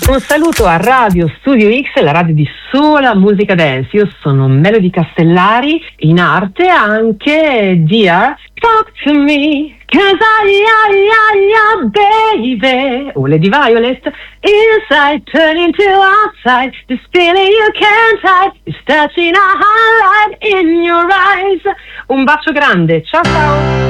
Un saluto a Radio Studio X, la radio di sola musica dance. Io sono Melody Castellari, in arte anche Dear Talk to Me, 'cause baby, o Lady Violet, inside turning to outside, this feeling you can't hide, is touching a highlight in your eyes. Un bacio grande, ciao ciao!